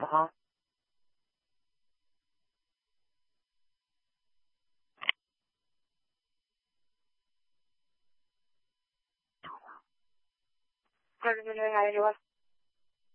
Ajá. Creo que me lo voy a averiguar.